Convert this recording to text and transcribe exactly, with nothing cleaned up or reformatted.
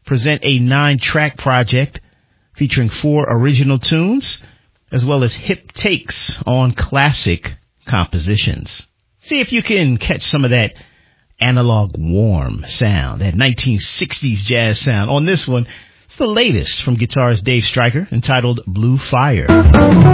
present a nine-track project featuring four original tunes, as well as hip takes on classic compositions. See if you can catch some of that analog warm sound, that nineteen sixties jazz sound on this one. It's the latest from guitarist Dave Stryker, entitled Blue Fire.